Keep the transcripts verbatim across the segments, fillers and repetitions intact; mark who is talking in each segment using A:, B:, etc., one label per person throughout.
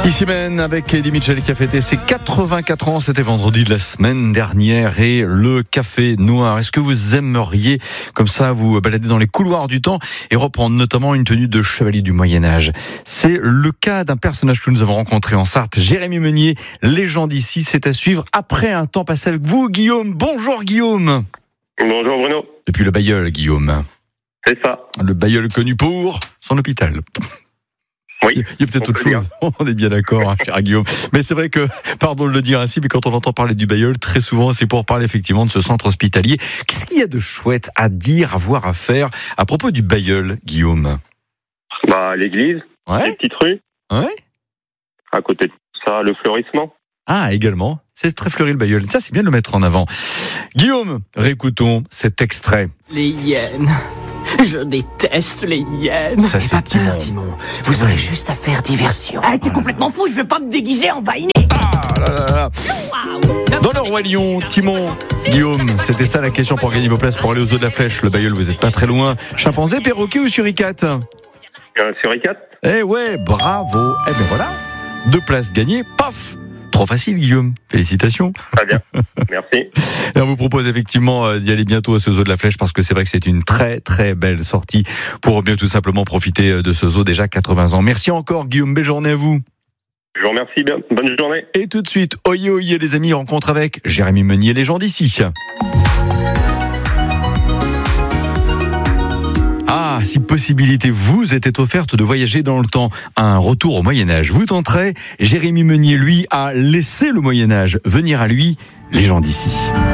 A: Ici même avec Eddie Mitchell qui a fêté ses quatre-vingt-quatre ans, c'était vendredi de la semaine dernière, et le café noir. Est-ce que vous aimeriez comme ça vous balader dans les couloirs du temps et reprendre notamment une tenue de chevalier du Moyen-Âge? C'est le cas d'un personnage que nous avons rencontré en Sarthe, Jérémy Meunier, légende ici. C'est à suivre après un temps passé avec vous, Guillaume. Bonjour Guillaume.
B: Bonjour Bruno.
A: Depuis le Bailleul, Guillaume.
B: C'est ça.
A: Le Bailleul connu pour son hôpital.
B: Oui.
A: Il y a peut-être autre chose. On est bien d'accord, hein, cher Guillaume. Mais c'est vrai que, pardon de le dire ainsi, mais quand on entend parler du Bailleul, très souvent, c'est pour parler effectivement de ce centre hospitalier. Qu'est-ce qu'il y a de chouette à dire, à voir, à faire à propos du Bailleul, Guillaume?
B: Bah, l'église,
A: Ouais.
B: les petites rues.
A: Ouais.
B: À côté de ça, le fleurissement.
A: Ah, également. C'est très fleuri le Bailleul. Ça, c'est bien de le mettre en avant. Guillaume, réécoutons cet extrait.
C: Les hyènes. Je déteste les hyènes.
A: Ça, c'est
C: Pas
A: Timon.
C: peur, Timon. Vous aurez juste à faire diversion. Ah, t'es complètement fou, je vais pas me déguiser en vainé.
A: Ah là là là. Dans le Roi Lion, Timon, Guillaume, c'était ça la question pour gagner vos places pour aller aux eaux de la Flèche. Le Bailleul, vous êtes pas très loin. Chimpanzé, perroquet ou suricate?
B: Euh, sur I quatre.
A: Eh ouais, bravo. Eh ben voilà, deux places gagnées, paf. Trop facile, Guillaume. Félicitations.
B: Très bien. Merci.
A: Et on vous propose effectivement d'y aller bientôt à ce zoo de la Flèche parce que c'est vrai que c'est une très très belle sortie pour bien tout simplement profiter de ce zoo déjà quatre-vingts ans. Merci encore, Guillaume. Belle journée à vous.
B: Je vous remercie bien. Bonne journée.
A: Et tout de suite, oyez, oyez les amis, rencontre avec Jérémy Meunier, légende ici. Ah, si possibilité vous était offerte de voyager dans le temps, un retour au Moyen-Âge vous tenterait. Jérémy Meunier, lui, a laissé le Moyen-Âge venir à lui, légende ici.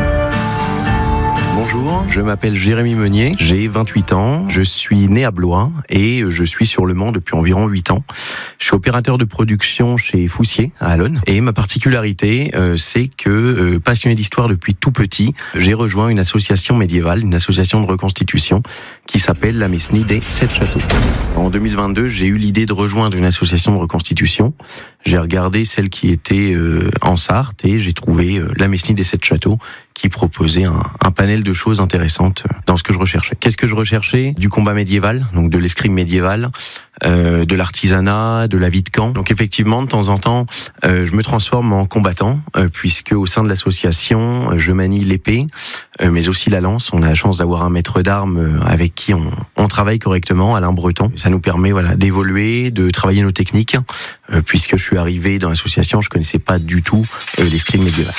D: Bonjour, je m'appelle Jérémy Meunier, j'ai vingt-huit ans, je suis né à Blois et je suis sur le Mans depuis environ huit ans. Je suis opérateur de production chez Foussier à Allonne et ma particularité euh, c'est que euh, passionné d'histoire depuis tout petit, j'ai rejoint une association médiévale, une association de reconstitution qui s'appelle la Mesnie des Sept Châteaux. En deux mille vingt-deux, j'ai eu l'idée de rejoindre une association de reconstitution. J'ai regardé celle qui était euh, en Sarthe et j'ai trouvé euh, la Mesnie des Sept Châteaux qui proposait un, un panel de choses intéressantes dans ce que je recherchais. Qu'est-ce que je recherchais? Du combat médiéval, donc de l'escrime médiéval, euh, de l'artisanat, de la vie de camp. Donc effectivement, de temps en temps, euh, je me transforme en combattant, euh, puisque au sein de l'association, je manie l'épée, euh, mais aussi la lance. On a la chance d'avoir un maître d'armes euh, avec qui on, on travaille correctement, Alain Breton. Ça nous permet voilà d'évoluer, de travailler nos techniques, euh, puisque je suis arrivé dans l'association, je connaissais pas du tout euh, l'escrime médiéval.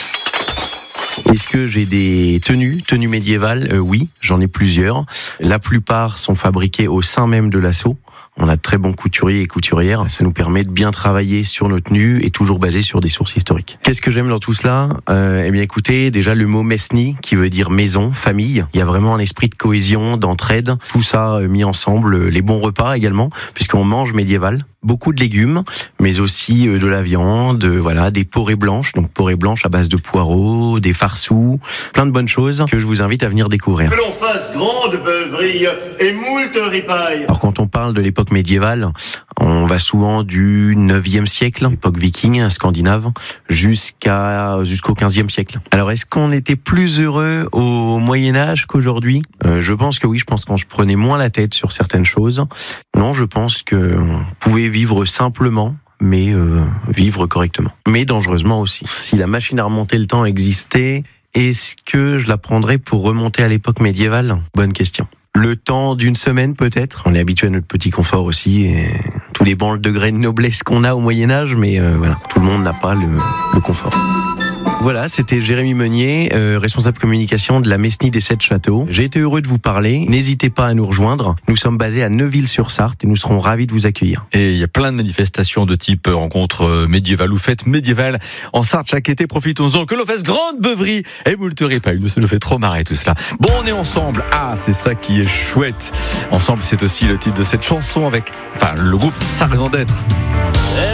D: Est-ce que j'ai des tenues, tenues médiévales? euh, Oui, j'en ai plusieurs. La plupart sont fabriquées au sein même de l'assaut. On a de très bons couturiers et couturières. Ça nous permet de bien travailler sur nos tenues et toujours basé sur des sources historiques. Qu'est-ce que j'aime dans tout cela? euh, Eh bien, écoutez, déjà le mot mesnie, qui veut dire maison, famille. Il y a vraiment un esprit de cohésion, d'entraide. Tout ça euh, mis ensemble. Les bons repas également, puisqu'on mange médiéval. Beaucoup de légumes, mais aussi euh, de la viande, euh, voilà, des porées blanches. Donc porées blanches à base de poireaux, des farceaux, plein de bonnes choses que je vous invite à venir découvrir.
E: Que l'on fasse grande beuverie et moult ripailles.
D: Alors quand on parle de l'époque médiévale, on va souvent du neuvième siècle, époque viking, scandinave, jusqu'à jusqu'au quinzième siècle. Alors est-ce qu'on était plus heureux au Moyen-Âge qu'aujourd'hui? euh, Je pense que oui, je pense qu'on se prenait moins la tête sur certaines choses. Non, je pense que on pouvait vivre simplement, mais euh, vivre correctement. Mais dangereusement aussi. Si la machine à remonter le temps existait, est-ce que je la prendrais pour remonter à l'époque médiévale? Bonne question. Le temps d'une semaine peut-être. On est habitué à notre petit confort aussi, et tous les bons degrés de noblesse qu'on a au Moyen-Âge, mais euh, voilà, tout le monde n'a pas le, le confort. Voilà, c'était Jérémy Meunier, euh, responsable communication de la Mesnie des Sept Châteaux. J'ai été heureux de vous parler. N'hésitez pas à nous rejoindre. Nous sommes basés à Neuville-sur-Sarthe et nous serons ravis de vous accueillir.
A: Et il y a plein de manifestations de type rencontres médiévales ou fêtes médiévales en Sarthe chaque été. Profitons-en, que l'on fasse grande beuverie et moult ripailles. Ça nous fait trop marrer tout cela. Bon, on est ensemble. Ah, c'est ça qui est chouette. Ensemble, c'est aussi le titre de cette chanson avec, enfin, le groupe, ça a raison d'être.